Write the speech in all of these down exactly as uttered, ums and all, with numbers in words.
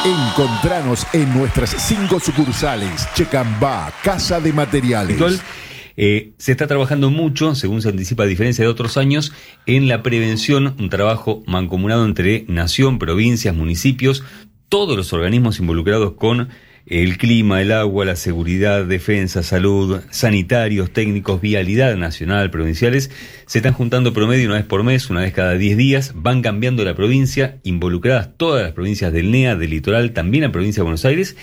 Encontranos en nuestras cinco sucursales. Checambá, Casa de Materiales. Eh, se está trabajando mucho, según se anticipa a diferencia de otros años, en la prevención, un trabajo mancomunado entre nación, provincias, municipios, todos los organismos involucrados con el clima, el agua, la seguridad, defensa, salud, sanitarios, técnicos, vialidad nacional, provinciales, se están juntando promedio una vez por mes, una vez cada diez días, van cambiando la provincia, involucradas todas las provincias del N E A, del litoral, también la provincia de Buenos Aires,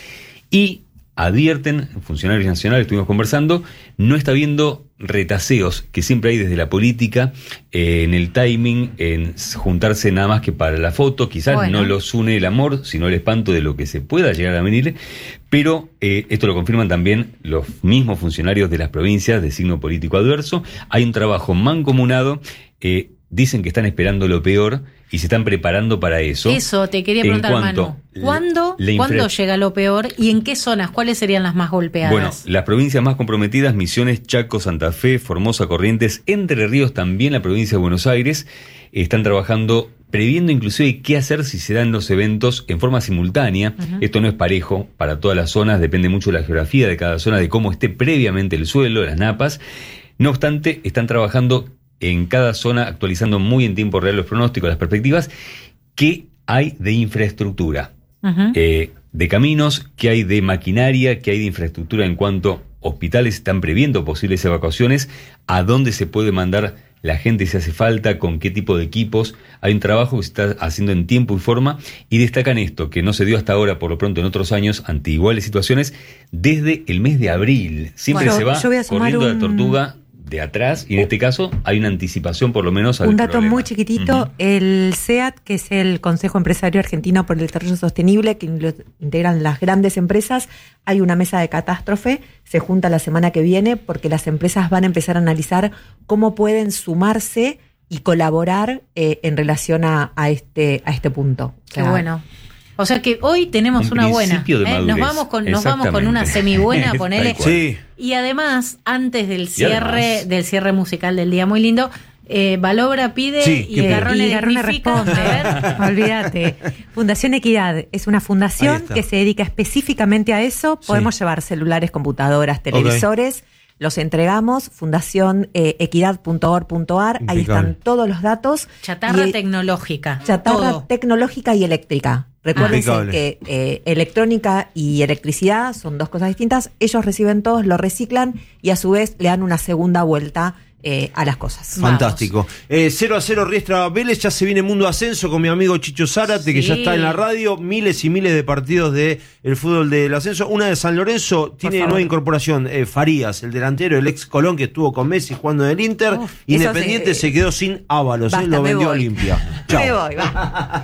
y advierten, funcionarios nacionales, estuvimos conversando, no está habiendo retaseos que siempre hay desde la política, eh, en el timing, en juntarse nada más que para la foto, quizás bueno. no los une el amor, sino el espanto de lo que se pueda llegar a venir, pero eh, esto lo confirman también los mismos funcionarios de las provincias de signo político adverso. Hay un trabajo mancomunado, eh, dicen que están esperando lo peor y se están preparando para eso. Eso, te quería preguntar, Manu. ¿Cuándo, la, la infra... ¿Cuándo llega lo peor y en qué zonas? ¿Cuáles serían las más golpeadas? Bueno, las provincias más comprometidas, Misiones, Chaco, Santa Fe, Formosa, Corrientes, Entre Ríos, también la provincia de Buenos Aires, están trabajando, previendo inclusive qué hacer si se dan los eventos en forma simultánea. Uh-huh. Esto no es parejo para todas las zonas, depende mucho de la geografía de cada zona, de cómo esté previamente el suelo, las napas. No obstante, están trabajando en cada zona, actualizando muy en tiempo real los pronósticos, las perspectivas, qué hay de infraestructura, uh-huh. eh, de caminos, qué hay de maquinaria, qué hay de infraestructura en cuanto a hospitales, están previendo posibles evacuaciones, a dónde se puede mandar la gente si hace falta, con qué tipo de equipos. Hay un trabajo que se está haciendo en tiempo y forma, y destacan esto, que no se dio hasta ahora, por lo pronto en otros años, ante iguales situaciones, desde el mes de abril. Siempre bueno, se va corriendo un... la tortuga de atrás, y en este caso hay una anticipación por lo menos al un dato problema. Muy chiquitito, uh-huh. el C E A T, que es el Consejo Empresario Argentino por el Desarrollo Sostenible, que lo integran las grandes empresas, hay una mesa de catástrofe, se junta la semana que viene porque las empresas van a empezar a analizar cómo pueden sumarse y colaborar eh, en relación a, a este a este punto. Qué o sea, bueno. O sea que hoy tenemos un una buena, ¿eh? nos vamos con nos vamos con una semi buena, ponele. Sí. Y además, antes del cierre además, del cierre musical del día muy lindo, eh, Valobra pide sí, y Garrone, y Garrone responde. Olvídate. Fundación Equidad es una fundación que se dedica específicamente a eso. Podemos sí. llevar celulares, computadoras, televisores. Okay. Los entregamos, fundación eh, equidad punto org punto a r, ahí están todos los datos. Chatarra y, tecnológica. Chatarra todo. tecnológica y eléctrica. Recuérdense ah. que eh, electrónica y electricidad son dos cosas distintas. Ellos reciben todos, lo reciclan y a su vez le dan una segunda vuelta eh, a las cosas. Fantástico. Eh, cero a cero Riestra Vélez, ya se viene Mundo Ascenso con mi amigo Chicho Zárate, sí. que ya está en la radio. Miles y miles de partidos del fútbol del ascenso. Una de San Lorenzo tiene nueva incorporación. Eh, Farías, el delantero, el ex Colón que estuvo con Messi jugando en el Inter. Uf, Independiente se, se quedó sin Ábalos, basta, eh, lo vendió Olimpia. Chao. Me voy, va.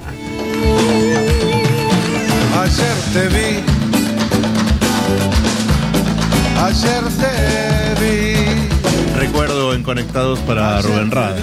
Ayer te vi, ayer te vi. Recuerdo en Conectados para Rubén Rada.